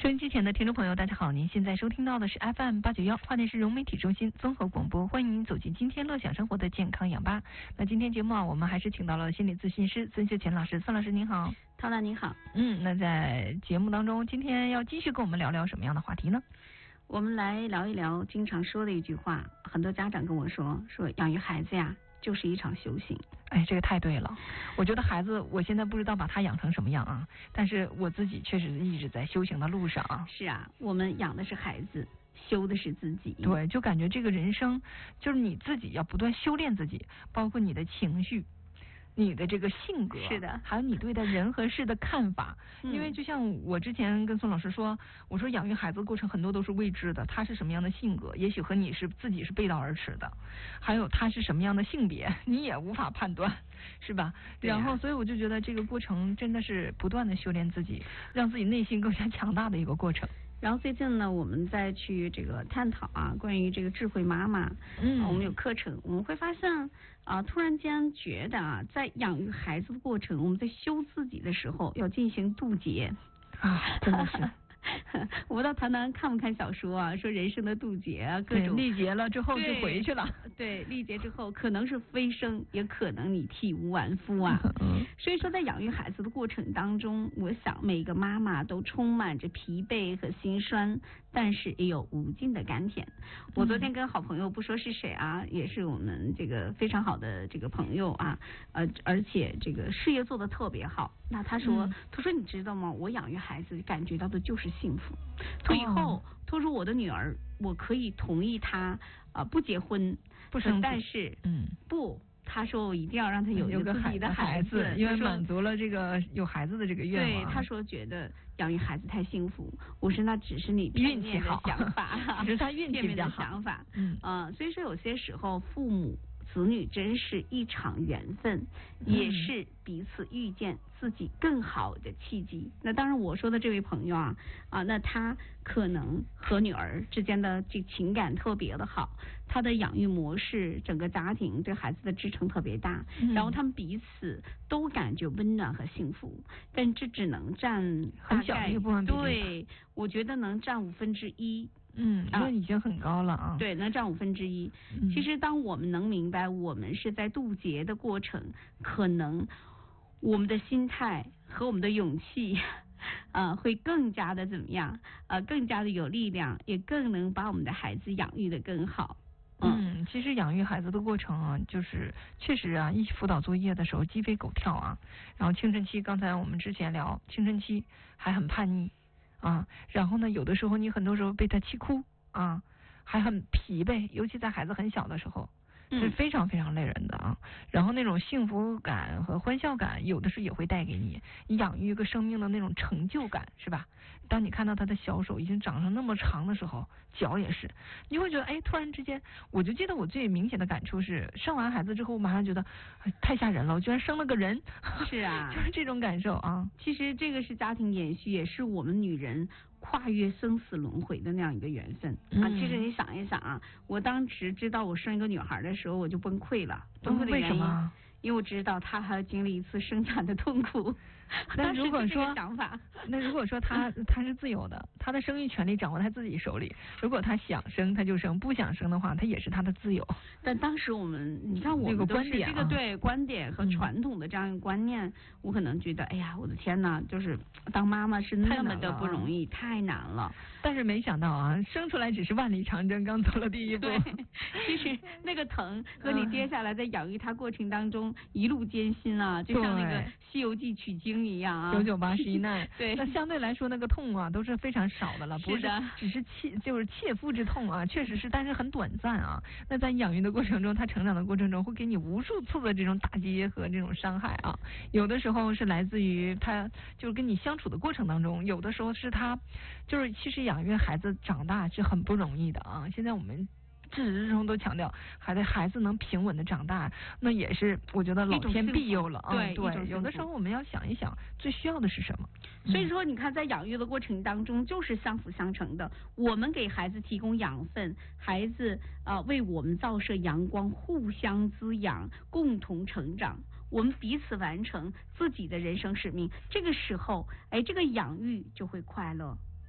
收音机前的听众朋友，大家好，您现在收听到的是 FM891，话题是融媒体中心综合广播，欢迎您走进今天乐享生活的健康氧吧。那今天节目我们还是请到了心理咨询师孙秀乾老师，孙老师您好。 涛兰您好。 那在节目当中，今天要继续跟我们聊聊什么样的话题呢？ 我们来聊一聊经常说的一句话，很多家长跟我说养育孩子呀就是一场修行。 这个太对了。我觉得孩子，我现在不知道把他养成什么样啊，但是我自己确实一直在修行的路上啊。 是啊，我们养的是孩子，修的是自己。 对，就感觉这个人生就是你自己要不断修炼自己，包括你的情绪，你的这个性格， 是的， 还有你对待人和事的看法。因为就像我之前跟孙老师说，我说养育孩子的过程很多都是未知的，他是什么样的性格，也许和你是自己是背道而驰的，还有他是什么样的性别，你也无法判断，是吧？然后所以我就觉得这个过程真的是不断的修炼自己，让自己内心更加强大的一个过程。 然后最近呢，我们再去这个探讨关于这个智慧妈妈，我们有课程，我们会发现突然间觉得在养育孩子的过程，我们在修自己的时候要进行渡劫真的是。 我不知道谈谈看不看小说说人生的渡劫各种历劫了之后就回去了。 对，历劫之后可能是飞升，也可能你体无完肤所以说在养育孩子的过程当中，我想每个妈妈都充满着疲惫和心酸，但是也有无尽的甘甜。我昨天跟好朋友不说是谁也是我们这个非常好的这个朋友而且这个事业做得特别好。那他说你知道吗？我养育孩子感觉到的就是幸福。他以后他说我的女儿，我可以同意她不结婚不生子， 但是他说我一定要让他有一个自己的孩子， 因为满足了这个有孩子的这个愿望。 对，他说觉得养育孩子太幸福。我说那只是你运气好想法， 只是他运气比较好想法。所以说有些时候父母子女真是一场缘分，也是彼此遇见自己更好的契机。那当然我说的这位朋友那他可能和女儿之间的这情感特别的好，他的养育模式整个家庭对孩子的支撑特别大，然后他们彼此都感觉温暖和幸福，但这只能占很小的一部分比例。 对，我觉得能占1/5。 那已经很高了对，能占1/5。其实当我们能明白我们是在渡劫的过程，可能我们的心态和我们的勇气会更加的怎么样更加的有力量，也更能把我们的孩子养育的更好。 其实养育孩子的过程就是确实一起辅导作业的时候鸡飞狗跳然后青春期，刚才我们之前聊青春期还很叛逆然后呢有的时候你很多时候被他气哭还很疲惫，尤其在孩子很小的时候是非常非常累人的然后那种幸福感和欢笑感有的时候也会带给你养育一个生命的那种成就感，是吧？当你看到他的小手已经长成那么长的时候，脚也是，你会觉得突然之间，我就记得我最明显的感触是生完孩子之后，我马上觉得太吓人了，我居然生了个人。 是就是这种感受其实这个是家庭延续，也是我们女人跨越生死轮回的那样一个缘分其实你想一想我当时知道我生一个女孩的时候，我就崩溃了。崩溃的原因为什么？ 因为我知道她还要经历一次生产的痛苦。 那如果说他是自由的，他的生育权利掌握在自己手里，如果他想生他就生，不想生的话他也是他的自由。 但当时你看我们都是这个对观点和传统的这样一个观念，我可能觉得哎呀我的天哪，就是当妈妈是那么的不容易，太难了。 但是没想到生出来只是万里长征，刚走了第一步。 对，其实那个疼和你接下来在养育他过程当中一路艰辛就像那个《西游记》取经一样 991难。 对， 那相对来说那个痛都是非常少的了，不是只是切肤之痛确实是，但是很短暂那在养育的过程中，他成长的过程中会给你无数次的这种打击和这种伤害有的时候是来自于他就是跟你相处的过程当中，有的时候是他就是其实养育孩子长大是很不容易的现在我们自始至终都强调孩子能平稳的长大，那也是我觉得老天庇佑了对， 有的时候我们要想一想最需要的是什么。 所以说你看在养育的过程当中就是相辅相成的，我们给孩子提供养分，孩子为我们照射阳光，互相滋养，共同成长，我们彼此完成自己的人生使命，这个时候这个养育就会快乐。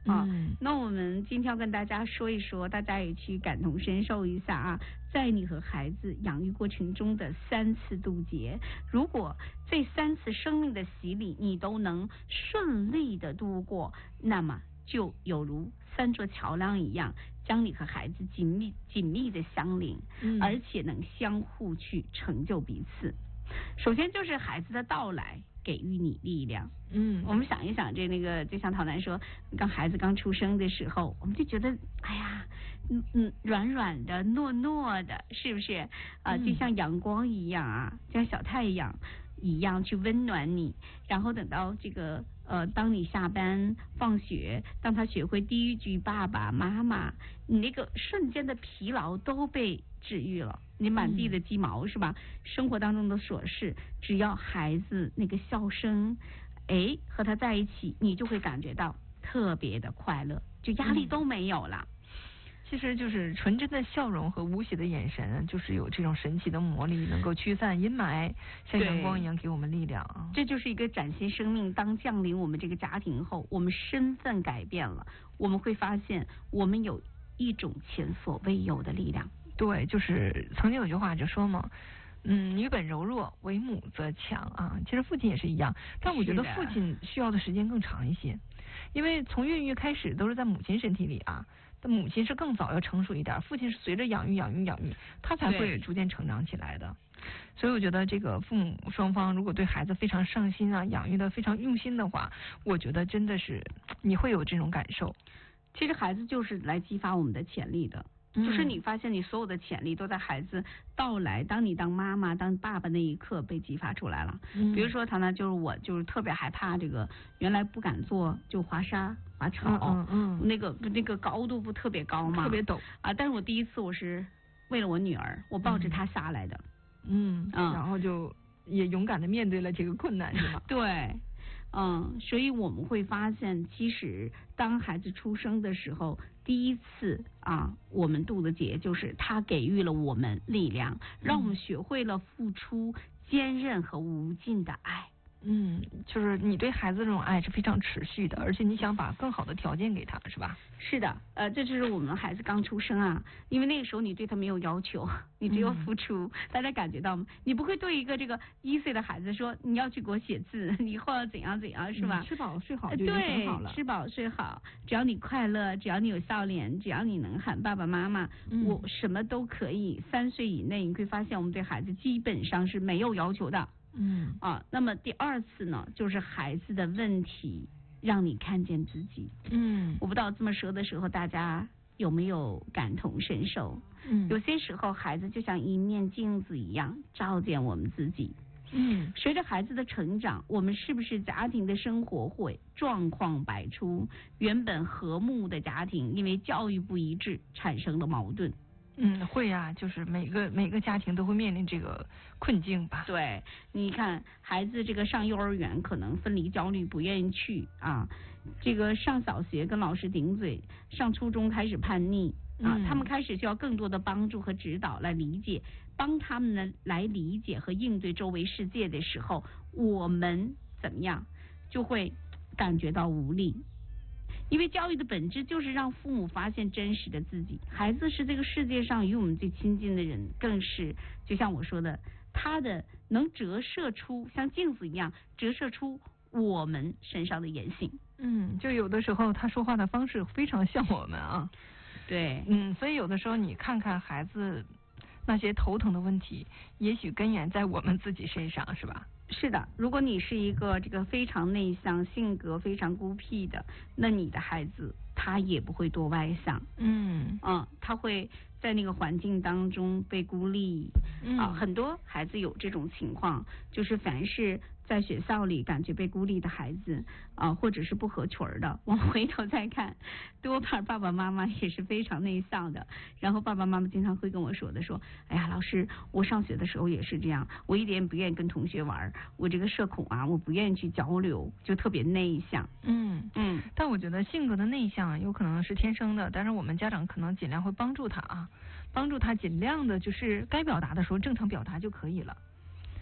啊。那我们今天要跟大家说一说，大家也去感同身受一下啊，在你和孩子养育过程中的3次渡劫，如果这3次生命的洗礼你都能顺利的度过，那么就有如3座桥梁一样，将你和孩子紧密的相连，而且能相互去成就彼此。首先就是孩子的到来给予你力量。我们想一想，就像陶楠说，孩子刚出生的时候，我们就觉得哎呀，软软的糯糯的，是不是啊？就像阳光一样啊，像小太阳一样去温暖你。然后等到当你下班放学，当他学会第一句爸爸妈妈，你那个瞬间的疲劳都被治愈了，你满地的鸡毛是吧？生活当中的琐事，只要孩子那个笑声，和他在一起，你就会感觉到特别的快乐，就压力都没有了。 其实就是纯真的笑容和无邪的眼神，就是有这种神奇的魔力，能够驱散阴霾，像阳光一样给我们力量。 这就是一个崭新生命当降临我们这个家庭后，我们身份改变了，我们会发现我们有一种前所未有的力量。 对，就是曾经有句话就说嘛，女本柔弱，为母则强啊。其实父亲也是一样，但我觉得父亲需要的时间更长一些，因为从孕育开始都是在母亲身体里啊。母亲是更早要成熟一点，父亲是随着养育，他才会逐渐成长起来的。所以我觉得这个父母双方如果对孩子非常上心啊，养育的非常用心的话，我觉得真的是你会有这种感受。 其实孩子就是来激发我们的潜力的。就是你发现你所有的潜力都在孩子到来，当你当妈妈当爸爸那一刻被激发出来了。比如说唐娜，就是我就是特别害怕原来不敢做就滑沙滑草，那个高度不特别高嘛， 特别陡啊。但是我第一次我是为了我女儿，我抱着她下来的， 然后就也勇敢的面对了这个困难，是吗？ 对。所以我们会发现，其实当孩子出生的时候，第一次我们渡的劫就是他给予了我们力量，让我们学会了付出、坚韧和无尽的爱。 就是你对孩子这种爱是非常持续的，而且你想把更好的条件给他，是吧？ 是的，这就是我们孩子刚出生啊，因为那个时候你对他没有要求，你只有付出。大家感觉到吗？你不会对一个1岁的孩子说你要去给我写字，你以后要怎样怎样，是吧？ 吃饱睡好就已经很好了。 对，吃饱睡好，只要你快乐，只要你有笑脸，只要你能喊爸爸妈妈，我什么都可以。3岁以内，你会发现我们对孩子基本上是没有要求的。那么第2次呢，就是孩子的问题让你看见自己。我不知道这么说的时候大家有没有感同身受？有些时候孩子就像一面镜子一样照见我们自己。随着孩子的成长，我们是不是家庭的生活会状况百出？原本和睦的家庭因为教育不一致产生了矛盾。 会呀，就是每个家庭都会面临这个困境吧。 对，你看孩子上幼儿园可能分离焦虑不愿意去啊，上小学跟老师顶嘴，上初中开始叛逆啊，他们开始需要更多的帮助和指导来理解，帮他们呢来理解和应对周围世界的时候，我们怎么样就会感觉到无力。因为教育的本质就是让父母发现真实的自己，孩子是这个世界上与我们最亲近的人，更是就像我说的，他能折射出像镜子一样折射出我们身上的言行。 就有的时候他说话的方式非常像我们啊。 对， 所以有的时候你看看孩子那些头疼的问题，也许根源在我们自己身上，是吧？ 是的，如果你是一个非常内向、性格非常孤僻的，那你的孩子他也不会多外向。他会在那个环境当中被孤立。很多孩子有这种情况，就是凡是在学校里感觉被孤立的孩子或者是不合群的，往回头再看，多半爸爸妈妈也是非常内向的。然后爸爸妈妈经常会跟我说哎呀，老师，我上学的时候也是这样，我一点不愿意跟同学玩，我社恐啊，我不愿意去交流，就特别内向。 但我觉得性格的内向有可能是天生的，但是我们家长可能尽量会帮助他尽量的就是该表达的时候正常表达就可以了。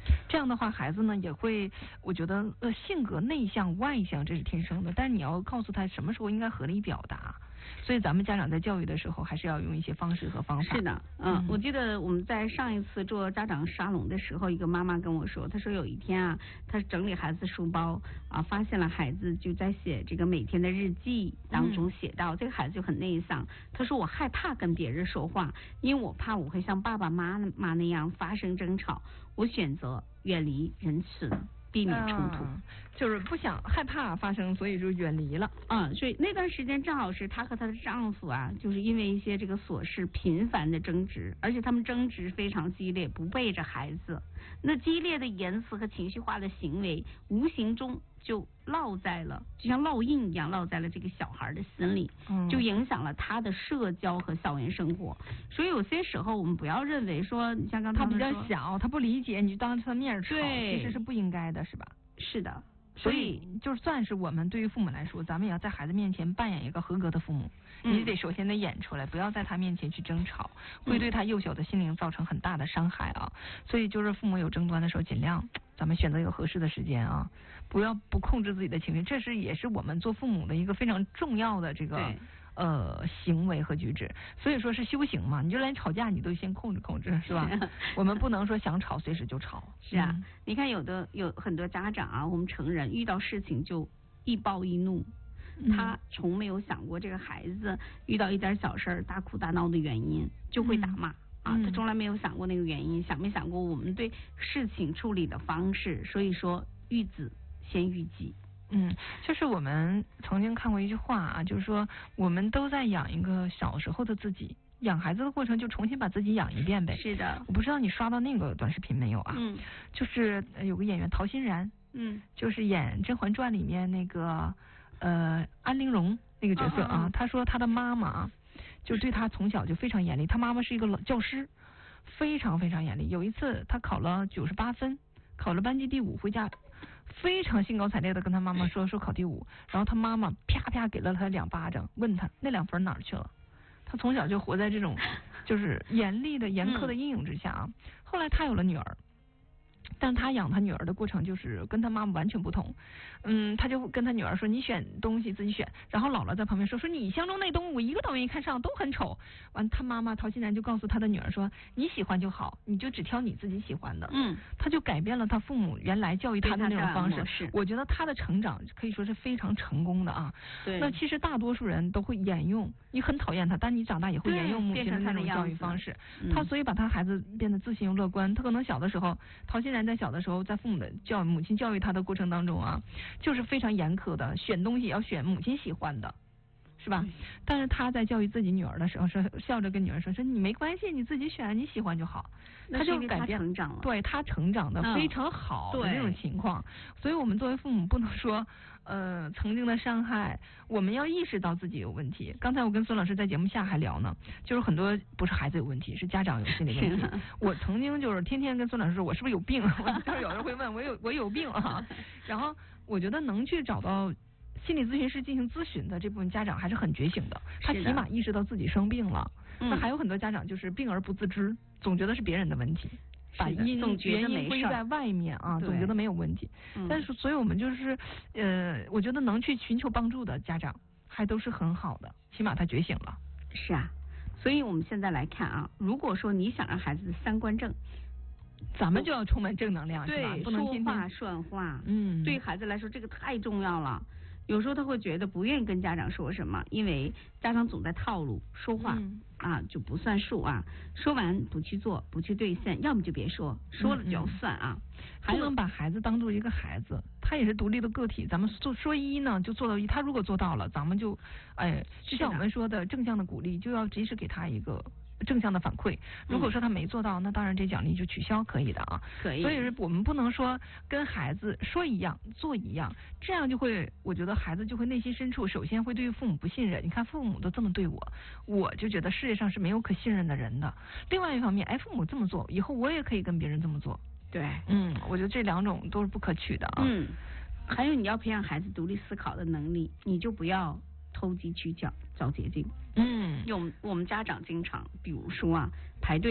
这样的话孩子呢也会，我觉得性格内向外向这是天生的，但是你要告诉他什么时候应该合理表达。所以咱们家长在教育的时候，还是要用一些方式和方法。 是的，我记得我们在上一次做家长沙龙的时候，一个妈妈跟我说，她说有一天啊，她整理孩子书包啊，发现了孩子就在写这个每天的日记当中写到，这个孩子就很内向。她说我害怕跟别人说话，因为我怕我会像爸爸妈妈那样发生争吵，我选择远离人群。避免冲突， 就是不想害怕发生，所以就远离了。 所以那段时间正好是她和她的丈夫啊，就是因为一些这个琐事频繁的争执，而且他们争执非常激烈，不背着孩子。那激烈的言辞和情绪化的行为，无形中就烙在了，就像烙印一样烙在了这个小孩的心里，就影响了他的社交和校园生活。所以有些时候我们不要认为说，你像刚才他比较小，他不理解，你就当着他面吵，其实是不应该的，是吧？ 是的。 所以就算是我们对于父母来说，咱们也要在孩子面前扮演一个合格的父母。你得首先得演出来，不要在他面前去争吵，会对他幼小的心灵造成很大的伤害啊。所以就是父母有争端的时候，尽量咱们选择一个合适的时间啊，不控制自己的情绪，这也是我们做父母的一个非常重要的这个行为和举止。所以说是修行嘛，你就连吵架你都先控制，是吧？我们不能说想吵随时就吵。 是啊，你看有很多家长啊，我们成人遇到事情就易暴易怒。他从没有想过这个孩子遇到一点小事大哭大闹的原因就会打骂啊，他从来没有想过那个原因，想没想过我们对事情处理的方式。所以说育子先育己。 就是我们曾经看过一句话啊，就是说我们都在养一个小时候的自己，养孩子的过程就重新把自己养一遍呗。 是的。 我不知道你刷到那个短视频没有啊？就是有个演员陶欣然，就是演《甄嬛传》里面那个安陵容那个角色啊，他说他的妈妈就对他从小就非常严厉，他妈妈是一个教师，非常非常严厉。有一次他考了98分，考了班级第5，回家非常兴高采烈的跟他妈妈说考第5，然后他妈妈啪啪给了他2巴掌，问他那2分哪儿去了。他从小就活在这种就是严苛的阴影之下啊。后来他有了女儿，但他养他女儿的过程就是跟他妈妈完全不同。他就跟他女儿说，你选东西自己选，然后姥姥在旁边说你相中那东西我一个都没看上，都很丑。完他妈妈陶欣然就告诉他的女儿说，你喜欢就好，你就只挑你自己喜欢的。他就改变了他父母原来教育他的那种方式。我觉得他的成长可以说是非常成功的啊。 对。 那其实大多数人都会沿用，你很讨厌他，但你长大也会沿用母亲的那种教育方式。他所以把他孩子变得自信又乐观。他可能小的时候，陶欣然在小的时候在父母的母亲教育他的过程当中啊，就是非常严苛的，选东西要选母亲喜欢的，是吧？但是他在教育自己女儿的时候，是笑着跟女儿说你没关系，你自己选，你喜欢就好。他就改变， 成长了， 对，他成长的非常好的那种情况。所以我们作为父母不能说曾经的伤害，我们要意识到自己有问题。刚才我跟孙老师在节目下还聊呢，就是很多不是孩子有问题，是家长有心理问题。我曾经就是天天跟孙老师说我是不是有病，就是有人会问我有病啊。然后我觉得能去找到心理咨询师进行咨询的这部分家长还是很觉醒的，他起码意识到自己生病了。那还有很多家长就是病而不自知，总觉得是别人的问题，把原因归在外面啊，总觉得没有问题。但是所以我们就是我觉得能去寻求帮助的家长还都是很好的，起码他觉醒了。 是啊，所以我们现在来看啊，如果说你想让孩子的3观正， 咱们就要充满正能量，是吧？不能天天说话算话。对孩子来说这个太重要了。有时候他会觉得不愿意跟家长说什么，因为家长总在套路说话就不算数啊，说完不去做不去兑现，要么就别说，说了就要算啊。 不能把孩子当做一个孩子，他也是独立的个体，咱们说一呢就做到一，他如果做到了，咱们就就像我们说的正向的鼓励，就要及时给他一个正向的反馈。如果说他没做到，那当然这奖励就取消，可以的啊。 可以。 所以我们不能说跟孩子说一样做一样，这样就会，我觉得孩子就会内心深处首先会对于父母不信任。你看父母都这么对我，我就觉得世界上是没有可信任的人的。另外一方面，父母这么做，以后我也可以跟别人这么做。 对， 我觉得这2种都是不可取的啊。 还有你要培养孩子独立思考的能力，你就不要投机取巧找捷径。我们家长经常比如说排队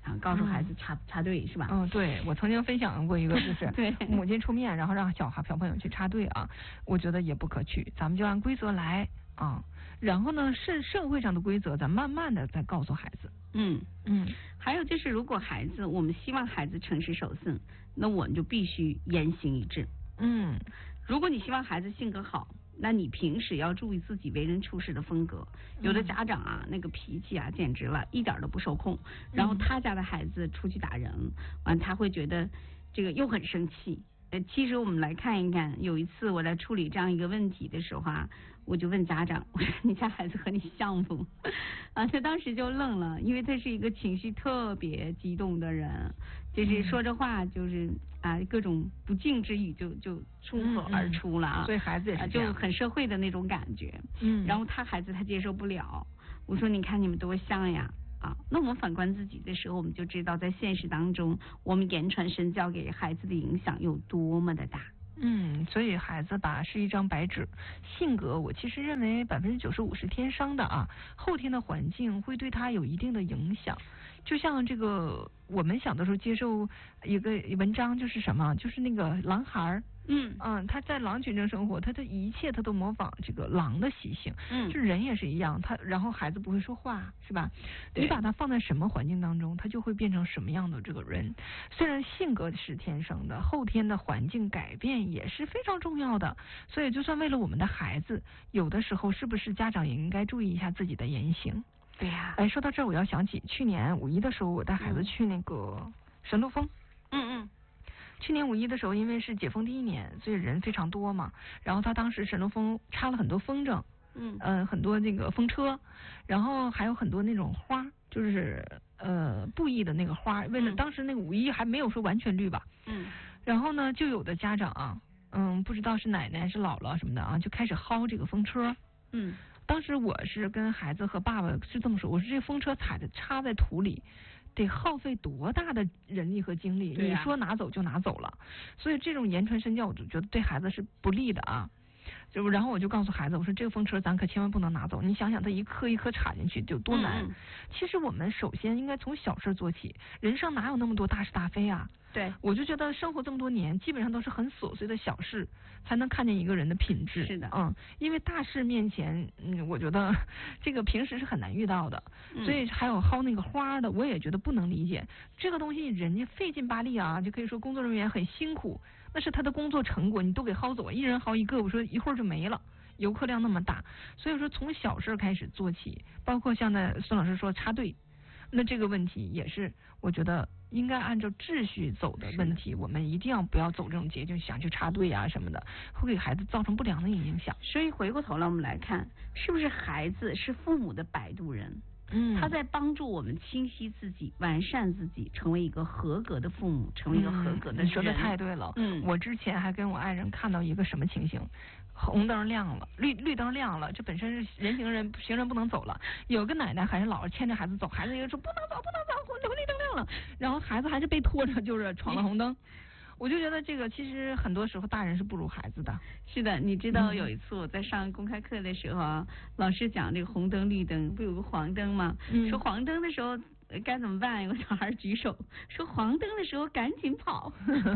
啊，告诉孩子插队是吧？ 对，我曾经分享过一个，就是对母亲出面，然后让小朋友去插队啊，我觉得也不可取，咱们就按规则来啊。然后呢，社会上的规则，咱慢慢的再告诉孩子。 还有就是，如果我们希望孩子诚实守信，那我们就必须言行一致。如果你希望孩子性格好，那你平时要注意自己为人处事的风格。有的家长啊，那个脾气啊，简直了，一点都不受控。然后他家的孩子出去打人，完他会觉得这个又很生气。其实我们来看一看，有一次我在处理这样一个问题的时候啊，我就问家长，我说你家孩子和你像不？啊，他当时就愣了，因为他是一个情绪特别激动的人，就是说着话就是啊各种不敬之语就出口而出了啊。 所以孩子也是这样， 就很社会的那种感觉。然后他孩子他接受不了，我说你看你们多像呀。那我们反观自己的时候，我们就知道在现实当中，我们言传身教给孩子的影响有多么的大。 所以孩子吧是一张白纸，性格我其实认为95%是天生的啊，后天的环境会对他有一定的影响。就像这个我们小的时候接受一个文章，就是什么，就是那个狼孩。他在狼群中生活，他的一切他都模仿这个狼的习性。就人也是一样，然后孩子不会说话，是吧？你把他放在什么环境当中，他就会变成什么样的这个人。虽然性格是天生的，后天的环境改变也是非常重要的。所以就算为了我们的孩子，有的时候是不是家长也应该注意一下自己的言行？ 对呀。 说到这儿，我要想起去年5一的时候，我带孩子去那个神鹿峰。去年5一的时候，因为是解封第1年，所以人非常多嘛。然后他当时神鹿峰插了很多风筝，很多那个风车，然后还有很多那种花，就是布艺的那个花。为了当时那个5一还没有说完全绿吧。然后呢，就有的家长啊，不知道是奶奶是姥姥什么的啊，就开始薅这个风车。当时我是跟孩子和爸爸是这么说，我说这风车插在土里，得耗费多大的人力和精力，你说拿走就拿走了。所以这种言传身教，我就觉得对孩子是不利的啊。然后我就告诉孩子，我说这个风车咱可千万不能拿走，你想想它一颗一颗插进去就多难。其实我们首先应该从小事做起，人生哪有那么多大是大非啊？ 对， 我就觉得生活这么多年，基本上都是很琐碎的小事，才能看见一个人的品质。 是的， 因为大事面前，我觉得这个平时是很难遇到的。所以还有薅那个花的，我也觉得不能理解。这个东西人家费劲巴力啊，就可以说工作人员很辛苦，那是他的工作成果，你都给薅走，一人薅一个，我说一会儿就没了。游客量那么大，所以说从小事开始做起，包括像那孙老师说插队，那这个问题也是我觉得应该按照秩序走的问题，我们一定要不要走这种捷径，想去插队啊什么的，会给孩子造成不良的影响。 所以回过头来我们来看，是不是孩子是父母的摆渡人？他在帮助我们清晰自己、完善自己，成为一个合格的父母，成为一个合格的人。 你说的太对了。我之前还跟我爱人看到一个什么情形，红灯亮了，绿灯亮了，这本身是行人不能走了，有个奶奶还是姥姥牵着孩子走，孩子就说不能走，绿灯亮了，然后孩子还是被拖着就是闯了红灯。我就觉得这个其实很多时候大人是不如孩子的。 是的，你知道有一次我在上公开课的时候，老师讲这个红灯绿灯，不有个黄灯吗？说黄灯的时候该怎么办？有个小孩举手说黄灯的时候赶紧跑。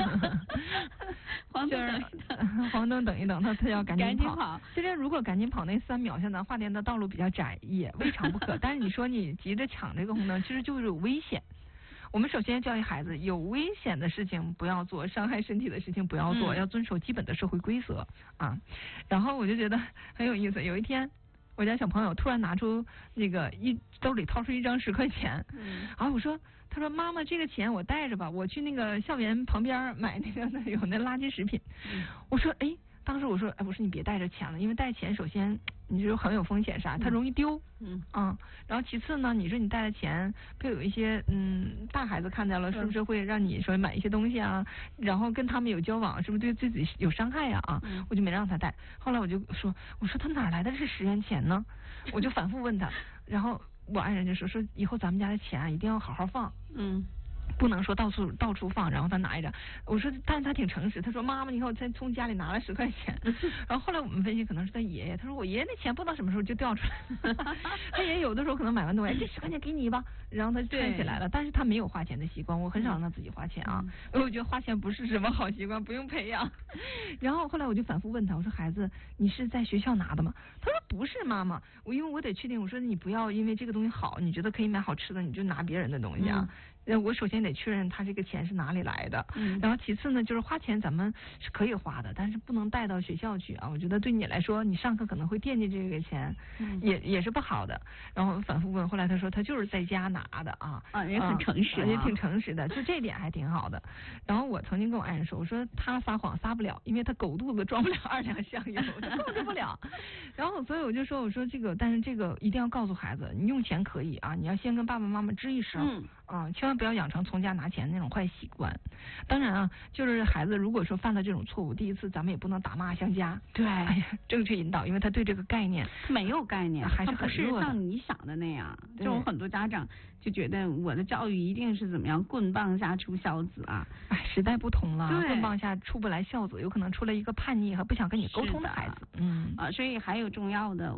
黄灯等一等，他要赶紧跑。其实如果赶紧跑那3秒，像咱华联的道路比较窄，也未尝不可。但是你说你急着抢这个红灯，其实就是有危险。我们首先教育孩子，有危险的事情不要做，伤害身体的事情不要做，要遵守基本的社会规则啊。然后我就觉得很有意思，有一天我家小朋友突然拿出那个兜里掏出1张10块钱，然后他说妈妈，这个钱我带着吧，我去那个校园旁边买那个有那垃圾食品。我说当时我说你别带着钱了，因为带钱首先你就很有风险啥，它容易丢。然后其次呢，你说你带了钱，会有一些大孩子看见了，是不是会让你说买一些东西啊？然后跟他们有交往，是不是对自己有伤害呀？我就没让他带。后来我说他哪来的这10元钱呢？我就反复问他，然后我爱人就说以后咱们家的钱啊一定要好好放。 不能说到处放，然后他拿一张。我说，但是他挺诚实，他说妈妈，你看我才从家里拿了10块钱。然后后来我们分析可能是他爷爷，他说我爷爷那钱不知道什么时候就掉出来了。他爷爷有的时候可能买完东西，这10块钱给你吧，然后他就揣起来了。但是他没有花钱的习惯，我很少让他自己花钱啊，因为我觉得花钱不是什么好习惯，不用培养。然后后来我就反复问他，我说孩子，你是在学校拿的吗？他说不是妈妈，因为我得确定，我说你不要因为这个东西好，你觉得可以买好吃的，你就拿别人的东西啊。我首先得确认他这个钱是哪里来的，然后其次呢，就是花钱咱们是可以花的，但是不能带到学校去啊。我觉得对你来说，你上课可能会惦记这个钱，也是不好的。然后反复问，后来他说他就是在家拿的啊， 也很诚实， 也挺诚实的，就这点还挺好的。然后我曾经跟我爱人说，我说他撒谎撒不了，因为他狗肚子装不了2两香油，他控制不了。然后所以我就说，我说这个，但是这个一定要告诉孩子，你用钱可以啊，你要先跟爸爸妈妈吱一声，千万不要养成从家拿钱的那种坏习惯。当然啊，就是孩子如果说犯了这种错误，第一次咱们也不能打骂相加， 对， 哎呀，正确引导，因为他对这个概念没有概念， 还是很弱的， 不是像你想的那样。就有很多家长就觉得我的教育一定是怎么样，棍棒下出孝子啊。 哎，时代不同了，棍棒下出不来孝子，有可能出来一个叛逆和不想跟你沟通的孩子。 所以还有重要的。